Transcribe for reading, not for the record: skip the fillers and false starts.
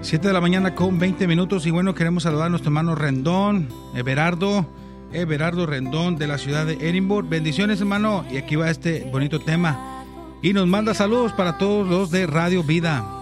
7 de la mañana con 20 minutos y bueno, queremos saludar a nuestro hermano Rendón, Everardo Rendón de la ciudad de Edinburgh. Bendiciones, hermano, y aquí va este bonito tema. Y nos manda saludos para todos los de Radio Vida.